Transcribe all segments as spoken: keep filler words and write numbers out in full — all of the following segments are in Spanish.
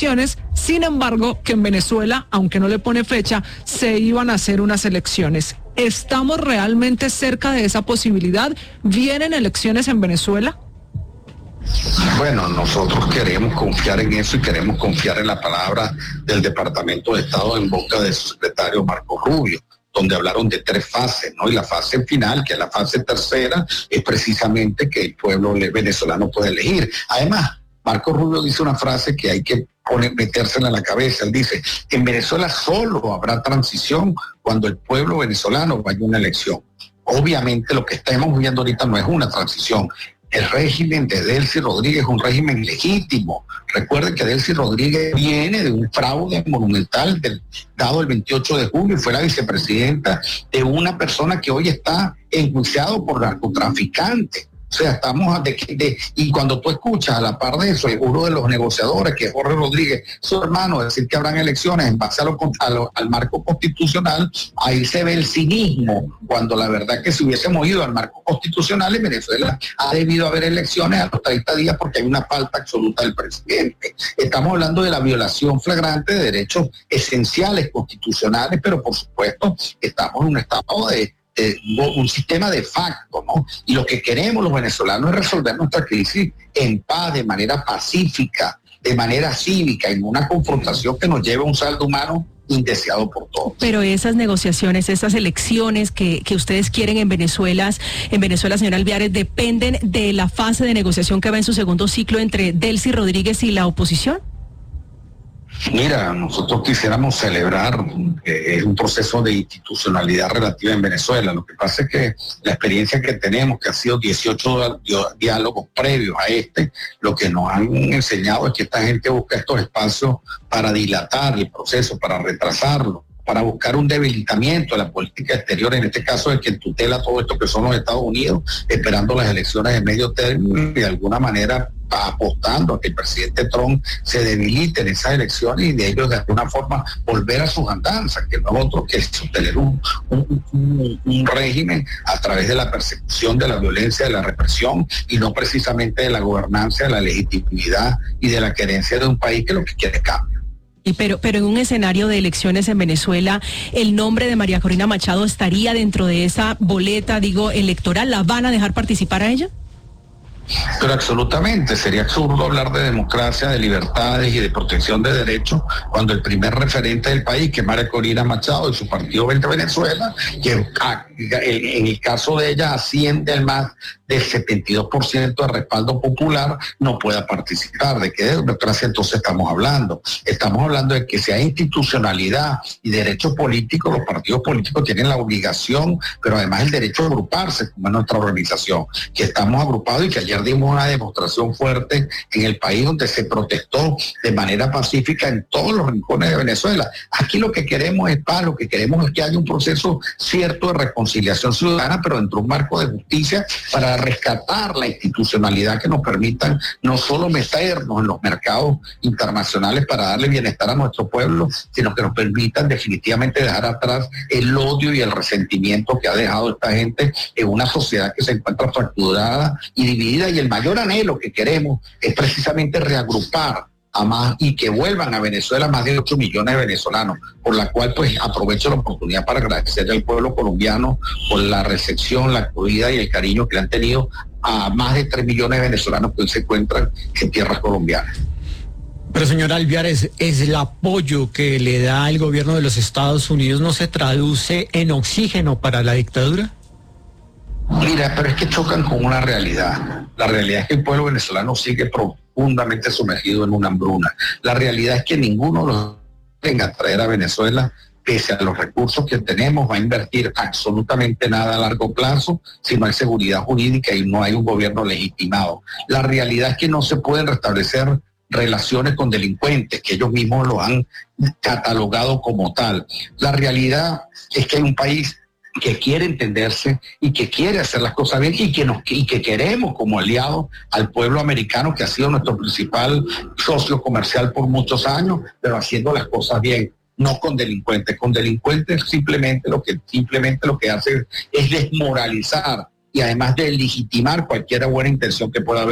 elecciones, sin embargo, que en Venezuela, aunque no le pone fecha, se iban a hacer unas elecciones. ¿Estamos realmente cerca de esa posibilidad? ¿Vienen elecciones en Venezuela? Bueno, nosotros queremos confiar en eso y queremos confiar en la palabra del Departamento de Estado en boca de su secretario Marco Rubio, donde hablaron de tres fases, ¿no? Y la fase final, que es la fase tercera, es precisamente que el pueblo venezolano puede elegir. Además, Marco Rubio dice una frase que hay que poner, metérsela en la cabeza. Él dice, en Venezuela solo habrá transición cuando el pueblo venezolano vaya a una elección. Obviamente lo que estamos viendo ahorita no es una transición. El régimen de Delcy Rodríguez es un régimen legítimo. Recuerden que Delcy Rodríguez viene de un fraude monumental del, dado el veintiocho de julio y fue la vicepresidenta de una persona que hoy está enjuiciado por narcotraficante. O sea, estamos de, de, y cuando tú escuchas a la par de eso, uno de los negociadores, que es Jorge Rodríguez, su hermano, decir que habrán elecciones en base a lo, a lo, al marco constitucional, ahí se ve el cinismo, cuando la verdad que si hubiésemos ido al marco constitucional en Venezuela ha debido haber elecciones a los treinta días porque hay una falta absoluta del presidente. Estamos hablando de la violación flagrante de derechos esenciales constitucionales, pero por supuesto estamos en un estado de Eh, un sistema de facto, ¿no? Y lo que queremos los venezolanos es resolver nuestra crisis en paz, de manera pacífica, de manera cívica, en una confrontación que nos lleve a un saldo humano indeseado por todos. Pero esas negociaciones, esas elecciones que, que ustedes quieren en Venezuela, en Venezuela, señor Alviares, dependen de la fase de negociación que va en su segundo ciclo entre Delcy Rodríguez y la oposición. Mira, nosotros quisiéramos celebrar eh, un proceso de institucionalidad relativa en Venezuela. Lo que pasa es que la experiencia que tenemos, que ha sido dieciocho diálogos previos a este, lo que nos han enseñado es que esta gente busca estos espacios para dilatar el proceso, para retrasarlo, para buscar un debilitamiento de la política exterior, en este caso es quien tutela todo esto que son los Estados Unidos, esperando las elecciones de medio término y de alguna manera apostando a que el presidente Trump se debilite en esas elecciones y de ellos de alguna forma volver a sus andanzas, que no es otro que sostener un, un, un, un régimen a través de la persecución, de la violencia, de la represión y no precisamente de la gobernanza, de la legitimidad y de la querencia de un país que lo que quiere es cambio. Y pero, pero en un escenario de elecciones en Venezuela, ¿el nombre de María Corina Machado estaría dentro de esa boleta, digo, electoral? ¿La van a dejar participar a ella? Pero absolutamente, sería absurdo hablar de democracia, de libertades y de protección de derechos cuando el primer referente del país, que es María Corina Machado y su partido Vente Venezuela, que en el caso de ella asciende al más del setenta y dos por ciento de respaldo popular, no pueda participar. ¿De qué democracia entonces estamos hablando? Estamos hablando de que si hay institucionalidad y derechos políticos, los partidos políticos tienen la obligación, pero además el derecho a agruparse, como es nuestra organización, que estamos agrupados y que ayer dimos una demostración fuerte en el país donde se protestó de manera pacífica en todos los rincones de Venezuela. Aquí lo que queremos es paz, lo que queremos es que haya un proceso cierto de reconciliación ciudadana, pero dentro de un marco de justicia para rescatar la institucionalidad que nos permitan no solo meternos en los mercados internacionales para darle bienestar a nuestro pueblo, sino que nos permitan definitivamente dejar atrás el odio y el resentimiento que ha dejado esta gente en una sociedad que se encuentra fracturada y dividida, y el mayor anhelo que queremos es precisamente reagrupar a más y que vuelvan a Venezuela más de ocho millones de venezolanos, por la cual pues aprovecho la oportunidad para agradecerle al pueblo colombiano por la recepción, la acogida y el cariño que le han tenido a más de tres millones de venezolanos que hoy se encuentran en tierras colombianas. Pero señor Alviares, ¿es el apoyo que le da el gobierno de los Estados Unidos no se traduce en oxígeno para la dictadura? Mira, pero es que chocan con una realidad. La realidad es que el pueblo venezolano sigue profundamente sumergido en una hambruna. La realidad es que ninguno los venga a traer a Venezuela, pese a los recursos que tenemos, va a invertir absolutamente nada a largo plazo si no hay seguridad jurídica y no hay un gobierno legitimado. La realidad es que no se pueden restablecer relaciones con delincuentes, que ellos mismos lo han catalogado como tal. La realidad es que hay un país que quiere entenderse y que quiere hacer las cosas bien y que, nos, y que queremos como aliado al pueblo americano, que ha sido nuestro principal socio comercial por muchos años, pero haciendo las cosas bien, no con delincuentes. Con delincuentes simplemente lo que, simplemente lo que hace es desmoralizar y además de legitimar cualquier buena intención que pueda haber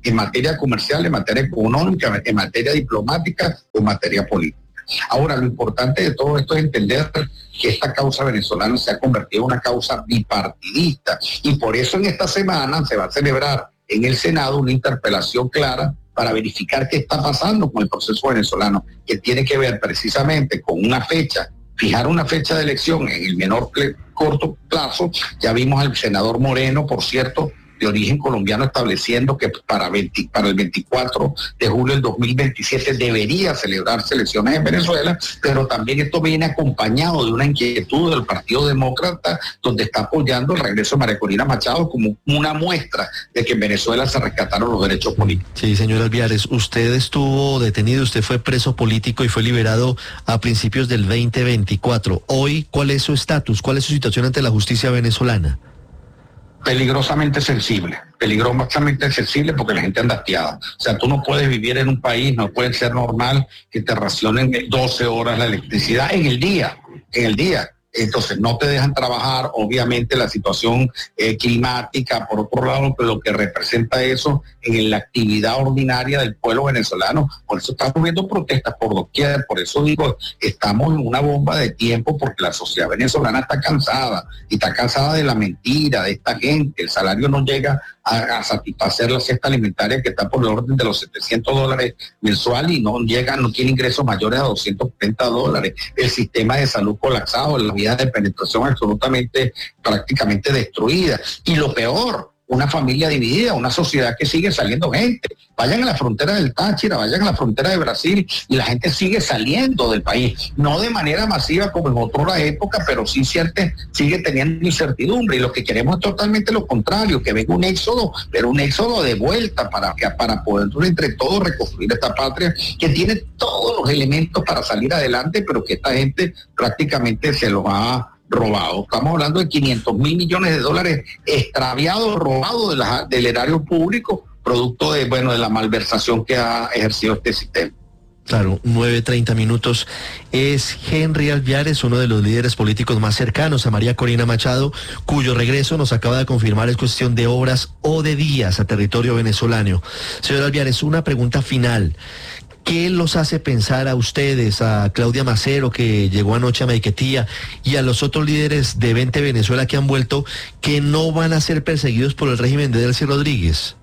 en materia comercial, en materia económica, en materia diplomática o en materia política. Ahora, lo importante de todo esto es entender que esta causa venezolana se ha convertido en una causa bipartidista y por eso en esta semana se va a celebrar en el Senado una interpelación clara para verificar qué está pasando con el proceso venezolano, que tiene que ver precisamente con una fecha, fijar una fecha de elección en el menor corto plazo. Ya vimos al senador Moreno, por cierto, de origen colombiano, estableciendo que para, veinte, para el veinticuatro de julio del dos mil veintisiete debería celebrarse elecciones en Venezuela, pero también esto viene acompañado de una inquietud del Partido Demócrata, donde está apoyando el regreso de María Corina Machado como una muestra de que en Venezuela se rescataron los derechos políticos. Sí, señor Alviares, usted estuvo detenido, usted fue preso político y fue liberado a principios del veinte veinticuatro. Hoy, ¿cuál es su estatus? ¿Cuál es su situación ante la justicia venezolana? Peligrosamente sensible, peligrosamente sensible porque la gente anda hastiada. O sea, tú no puedes vivir en un país, no puede ser normal que te racionen doce horas la electricidad en el día, en el día. Entonces no te dejan trabajar, obviamente la situación eh, climática, por otro lado, lo que representa eso en la actividad ordinaria del pueblo venezolano. Por eso estamos viendo protestas por doquier, por eso digo, estamos en una bomba de tiempo porque la sociedad venezolana está cansada, y está cansada de la mentira de esta gente. El salario no llega a, a satisfacer la cesta alimentaria que está por el orden de los setecientos dólares mensuales y no llega, no tiene ingresos mayores a doscientos treinta dólares. El sistema de salud colapsado, la vía de penetración absolutamente, prácticamente destruida. Y lo peor, una familia dividida, una sociedad que sigue saliendo gente. Vayan a la frontera del Táchira, vayan a la frontera de Brasil y la gente sigue saliendo del país. No de manera masiva como en otra época, pero sí cierta, sigue teniendo incertidumbre. Y lo que queremos es totalmente lo contrario, que venga un éxodo, pero un éxodo de vuelta para, para poder entre todos reconstruir esta patria que tiene todos los elementos para salir adelante, pero que esta gente prácticamente se los ha robado. Estamos hablando de quinientos mil millones de dólares extraviados, robados de la, del erario público, producto de, bueno, de la malversación que ha ejercido este sistema. Claro, nueve treinta minutos. Es Henry Alviares, uno de los líderes políticos más cercanos a María Corina Machado, cuyo regreso nos acaba de confirmar es cuestión de horas o de días a territorio venezolano. Señor Alviares, una pregunta final. ¿Qué los hace pensar a ustedes, a Claudia Macero, que llegó anoche a Maiquetía, y a los otros líderes de Vente Venezuela que han vuelto, que no van a ser perseguidos por el régimen de Delcy Rodríguez?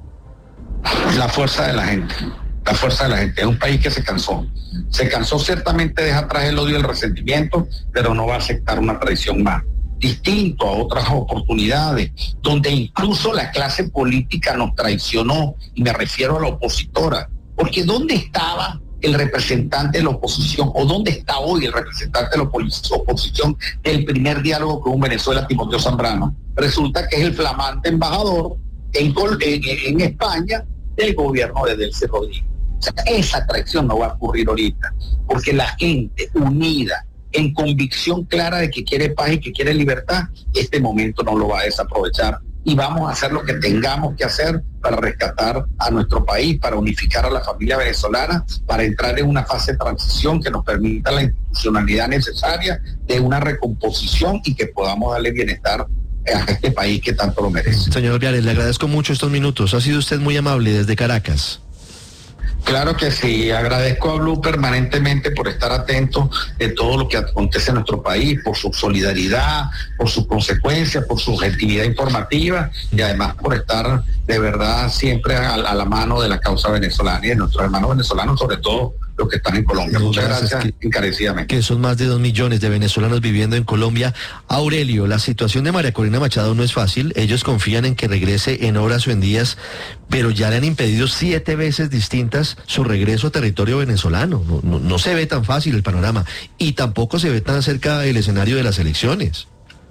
La fuerza de la gente, la fuerza de la gente. Es un país que se cansó. Se cansó ciertamente, deja atrás el odio y el resentimiento, pero no va a aceptar una traición más. Distinto a otras oportunidades, donde incluso la clase política nos traicionó, y me refiero a la opositora. Porque ¿dónde estaba el representante de la oposición, o dónde está hoy el representante de la oposición del primer diálogo con Venezuela, Timoteo Zambrano? Resulta que es el flamante embajador en, en, en España del gobierno de Delcy Rodríguez. O sea, esa traición no va a ocurrir ahorita, porque la gente unida, en convicción clara de que quiere paz y que quiere libertad, este momento no lo va a desaprovechar. Y vamos a hacer lo que tengamos que hacer para rescatar a nuestro país, para unificar a la familia venezolana, para entrar en una fase de transición que nos permita la institucionalidad necesaria de una recomposición y que podamos darle bienestar a este país que tanto lo merece. Señor Alviares, le agradezco mucho estos minutos. Ha sido usted muy amable desde Caracas. Claro que sí, agradezco a Blue permanentemente por estar atento de todo lo que acontece en nuestro país, por su solidaridad, por sus consecuencias, por su objetividad informativa y además por estar de verdad siempre a, a la mano de la causa venezolana y de nuestros hermanos venezolanos, sobre todo los que están en Colombia. Muchas gracias, que, encarecidamente. Que son más de dos millones de venezolanos viviendo en Colombia. Aurelio, la situación de María Corina Machado no es fácil. Ellos confían en que regrese en horas o en días, pero ya le han impedido siete veces distintas su regreso a territorio venezolano. No, no, no se ve tan fácil el panorama y tampoco se ve tan cerca el escenario de las elecciones.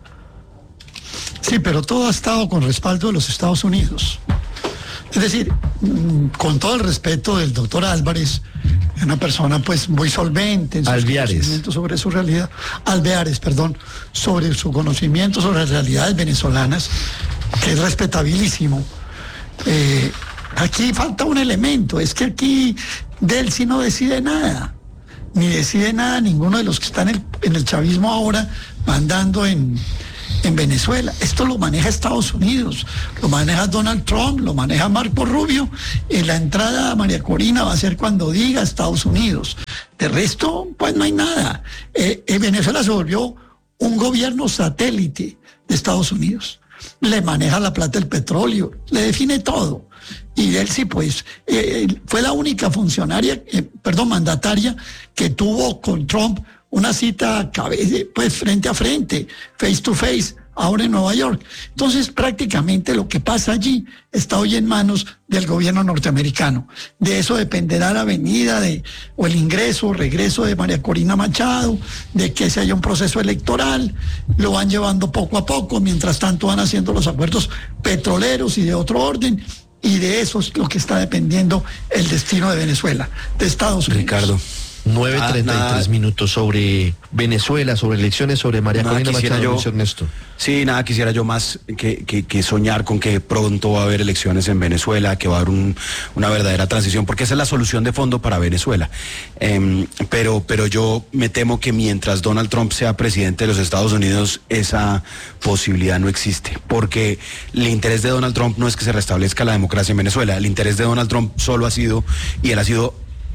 Sí, pero todo ha estado con respaldo de los Estados Unidos. Es decir, con todo el respeto del doctor Álvarez, una persona pues muy solvente en sus conocimientos sobre su realidad, Alveares, perdón, sobre su conocimiento sobre las realidades venezolanas, que es respetabilísimo. Eh, aquí falta un elemento, es que aquí Delcy no decide nada, ni decide nada ninguno de los que están en el, en el chavismo ahora, mandando en, en Venezuela. Esto lo maneja Estados Unidos, lo maneja Donald Trump, lo maneja Marco Rubio, y la entrada a María Corina va a ser cuando diga Estados Unidos. De resto, pues no hay nada. Eh, eh, Venezuela se volvió un gobierno satélite de Estados Unidos. Le maneja la plata del petróleo, le define todo. Y Delcy, pues, eh, fue la única funcionaria, eh, perdón, mandataria que tuvo con Trump una cita pues, frente a frente, face to face, ahora en Nueva York. Entonces, prácticamente lo que pasa allí está hoy en manos del gobierno norteamericano. De eso dependerá la venida de, o el ingreso o regreso de María Corina Machado, de que se haya un proceso electoral. Lo van llevando poco a poco, mientras tanto van haciendo los acuerdos petroleros y de otro orden. Y de eso es lo que está dependiendo el destino de Venezuela, de Estados Unidos. Ricardo. nueve treinta y tres ah, minutos sobre Venezuela, sobre elecciones, sobre María Corina Machado, yo, Luis Ernesto. Sí, nada quisiera yo más que, que, que soñar con que pronto va a haber elecciones en Venezuela, que va a haber un, una verdadera transición, porque esa es la solución de fondo para Venezuela. Eh, pero, pero yo me temo que mientras Donald Trump sea presidente de los Estados Unidos, esa posibilidad no existe, porque el interés de Donald Trump no es que se restablezca la democracia en Venezuela. El interés de Donald Trump solo ha sido, y él ha sido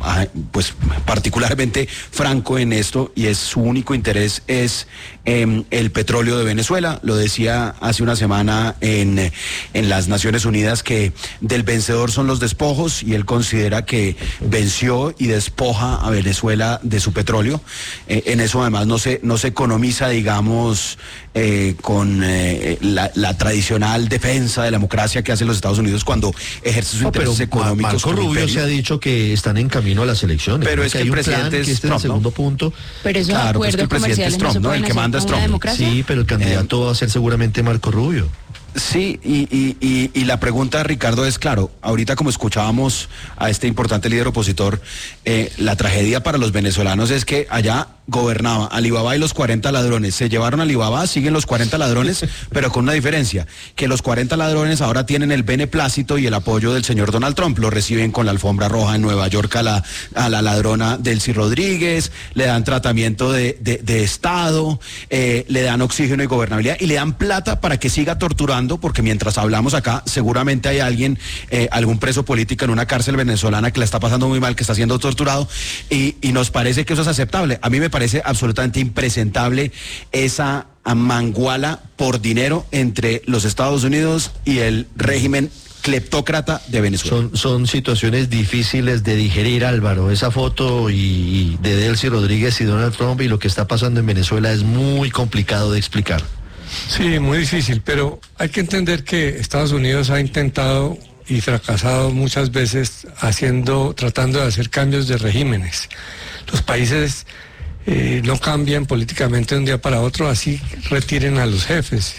pues particularmente franco en esto, y es su único interés es eh, el petróleo de Venezuela. Lo decía hace una semana en, en las Naciones Unidas, que del vencedor son los despojos, y él considera que venció y despoja a Venezuela de su petróleo. Eh, en eso además no se, no se economiza, digamos, eh, con eh, la, la tradicional defensa de la democracia que hacen los Estados Unidos cuando ejerce sus no, intereses pero económicos. Marco Rubio se ha dicho que están en camino a las elecciones. Pero es que, que el presidente es que este Trump, es el segundo ¿no? punto. Pero es un claro, acuerdo pues que el presidente es Trump, ¿no? El que manda es Trump. Sí, pero el candidato eh, va a ser seguramente Marco Rubio. Sí, y, y, y, y la pregunta, Ricardo, es claro, ahorita como escuchábamos a este importante líder opositor, eh, la tragedia para los venezolanos es que allá gobernaba Alibaba y los cuarenta ladrones. Se llevaron a Alibaba, siguen los cuarenta ladrones, pero con una diferencia, que los cuarenta ladrones ahora tienen el beneplácito y el apoyo del señor Donald Trump. Lo reciben con la alfombra roja en Nueva York a la, a la ladrona Delcy Rodríguez, le dan tratamiento de, de, de Estado, eh, le dan oxígeno y gobernabilidad, y le dan plata para que siga torturando, porque mientras hablamos acá, seguramente hay alguien, eh, algún preso político en una cárcel venezolana que la está pasando muy mal, que está siendo torturado, y, y nos parece que eso es aceptable. A mí me parece parece absolutamente impresentable esa manguala por dinero entre los Estados Unidos y el régimen cleptócrata de Venezuela. Son, son situaciones difíciles de digerir, Álvaro. Esa foto y, y de Delcy Rodríguez y Donald Trump y lo que está pasando en Venezuela es muy complicado de explicar. Sí, muy difícil, pero hay que entender que Estados Unidos ha intentado y fracasado muchas veces haciendo, tratando de hacer cambios de regímenes. Los países Eh, no cambian políticamente de un día para otro, así retiren a los jefes,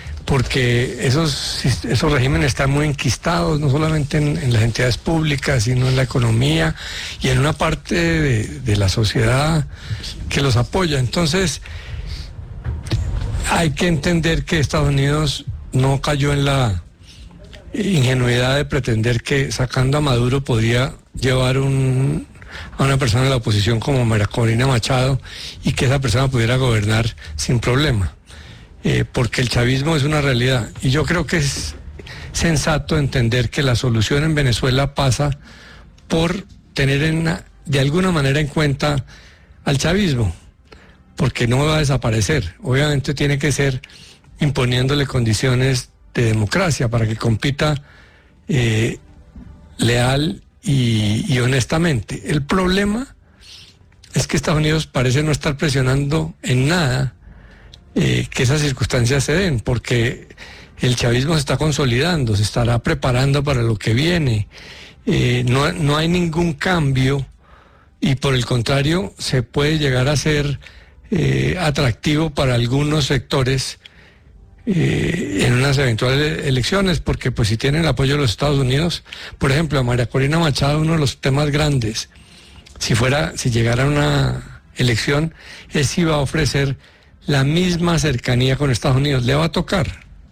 porque esos, esos regímenes están muy enquistados, no solamente en, en las entidades públicas, sino en la economía y en una parte de, de la sociedad que los apoya. Entonces, hay que entender que Estados Unidos no cayó en la ingenuidad de pretender que sacando a Maduro podía llevar un a una persona de la oposición como María Corina Machado y que esa persona pudiera gobernar sin problema, eh, porque el chavismo es una realidad, y yo creo que es sensato entender que la solución en Venezuela pasa por tener en una, de alguna manera en cuenta al chavismo, porque no va a desaparecer. Obviamente tiene que ser imponiéndole condiciones de democracia para que compita eh, leal Y, y honestamente. El problema es que Estados Unidos parece no estar presionando en nada eh, que esas circunstancias se den, porque el chavismo se está consolidando, se estará preparando para lo que viene, eh, no, no hay ningún cambio, y por el contrario se puede llegar a ser eh, atractivo para algunos sectores Eh, en unas eventuales elecciones, porque pues si tienen el apoyo de los Estados Unidos, por ejemplo, a María Corina Machado, uno de los temas grandes, si fuera, si llegara a una elección, es si va a ofrecer la misma cercanía con Estados Unidos, le va a tocar.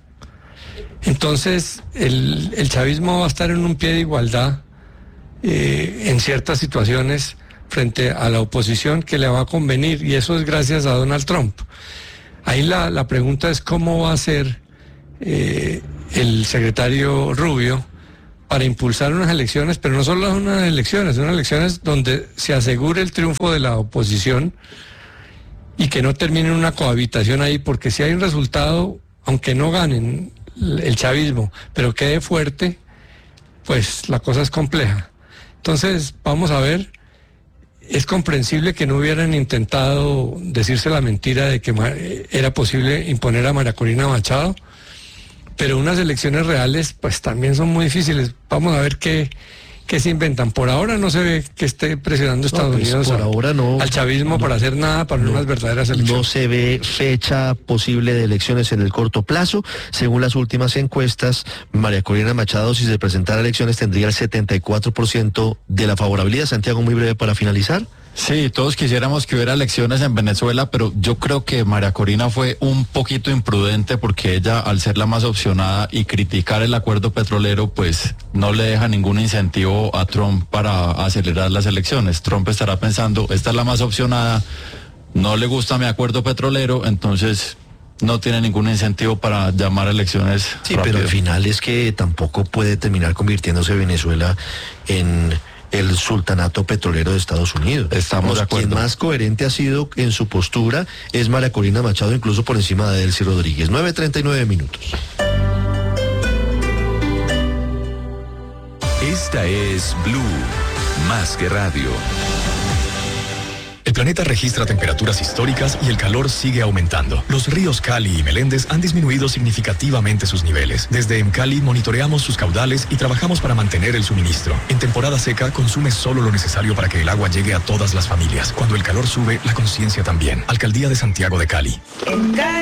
Entonces, el, el chavismo va a estar en un pie de igualdad eh, en ciertas situaciones frente a la oposición que le va a convenir, y eso es gracias a Donald Trump. Ahí la, la pregunta es cómo va a ser eh, el secretario Rubio para impulsar unas elecciones, pero no solo unas elecciones, unas elecciones donde se asegure el triunfo de la oposición y que no termine una cohabitación ahí, porque si hay un resultado, aunque no ganen el chavismo, pero quede fuerte, pues la cosa es compleja. Entonces, vamos a ver, es comprensible que no hubieran intentado decirse la mentira de que era posible imponer a María Corina Machado, pero unas elecciones reales pues también son muy difíciles. Vamos a ver qué, qué se inventan. Por ahora no se ve que esté presionando Estados no, pues Unidos por a, ahora no, al chavismo no, para hacer nada para no, unas verdaderas elecciones. No se ve fecha posible de elecciones en el corto plazo. Según las últimas encuestas, María Corina Machado, si se presentara a elecciones, tendría el setenta y cuatro por ciento de la favorabilidad. Santiago, muy breve para finalizar. Sí, todos quisiéramos que hubiera elecciones en Venezuela, pero yo creo que María Corina fue un poquito imprudente porque ella, al ser la más opcionada y criticar el acuerdo petrolero, pues no le deja ningún incentivo a Trump para acelerar las elecciones. Trump estará pensando, esta es la más opcionada, no le gusta mi acuerdo petrolero, entonces no tiene ningún incentivo para llamar a elecciones Sí, rápido. pero al final es que tampoco puede terminar convirtiéndose Venezuela en el sultanato petrolero de Estados Unidos. Estamos de acuerdo. Quien más coherente ha sido en su postura es María Corina Machado, incluso por encima de Delcy Rodríguez. nueve treinta y nueve minutos. Esta es Blue, más que radio. El planeta registra temperaturas históricas y el calor sigue aumentando. Los ríos Cali y Meléndez han disminuido significativamente sus niveles. Desde EMCALI monitoreamos sus caudales y trabajamos para mantener el suministro. En temporada seca, consume solo lo necesario para que el agua llegue a todas las familias. Cuando el calor sube, la conciencia también. Alcaldía de Santiago de Cali.